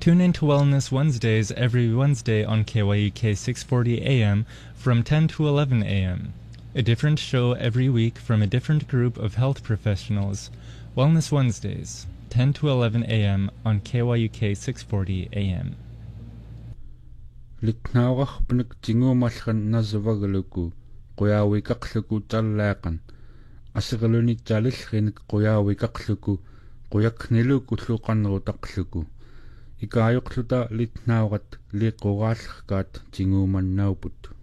Tune in to Wellness Wednesdays every Wednesday on KYUK 640 AM from 10 to 11 AM. A different show every week from a different group of health professionals. Wellness Wednesdays, 10 to 11 AM on KYUK 640 AM. Litnaawaqpunik tinguumallan nasavagaluku quyaawikaqluku tallaaqan asiqalunittalillrinik quyaawikaqluku quyakniluku lluqannerutaqluku ikaayuqluta litnaawaqat liiquraallerkaat tinguumannauput